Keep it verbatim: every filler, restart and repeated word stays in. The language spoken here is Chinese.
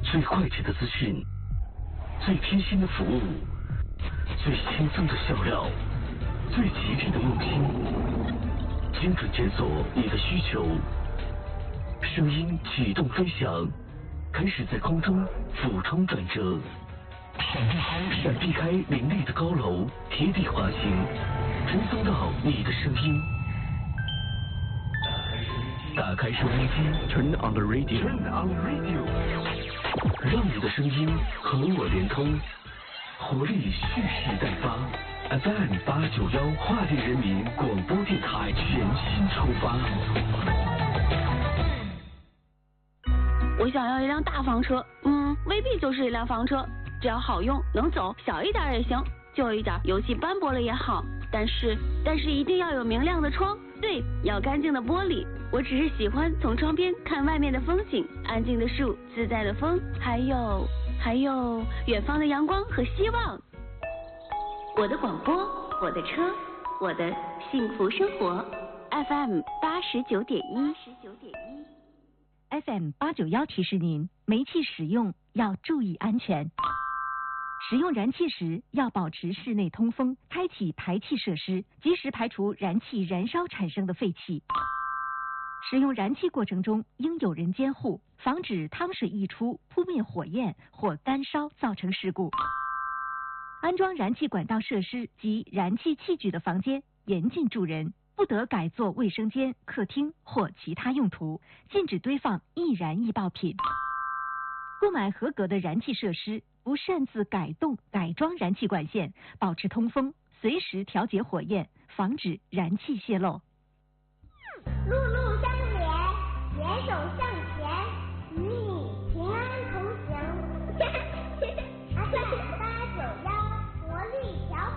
最快捷的资讯，最贴心的服务，最轻松的笑料，最极致的用心，精准检索你的需求。声音启动飞翔，开始在空中俯冲转折，闪避开闪避开林立的高楼，贴地滑行，传送到你的声音。打开收音机 ，Turn on the radio，Turn on the radio， 让你的声音和我连通，活力蓄势待发。F M 八九幺华电人民广播电台全新出发。 我想要一辆大房车，嗯，未必就是一辆房车，只要好用，能走，小一点也行，旧一点，油漆斑驳了也好。但是，但是一定要有明亮的窗，对，要干净的玻璃。我只是喜欢从窗边看外面的风景，安静的树，自在的风，还有，还有远方的阳光和希望。我的广播，我的车，我的幸福生活。F M 八十九点一，十九点一。 F M 八九幺提示您，煤气使用要注意安全。使用燃气时要保持室内通风，开启排气设施，及时排除燃气燃烧产生的废气。使用燃气过程中应有人监护，防止汤水溢出扑灭火焰或干烧造成事故。安装燃气管道设施及燃气器具的房间严禁住人，不得改作卫生间、客厅或其他用途，禁止堆放易燃易爆品。购买合格的燃气设施，不擅自改动、改装燃气管线，保持通风，随时调节火焰，防止燃气泄漏。 路路相连，携手向前，与你平安同行。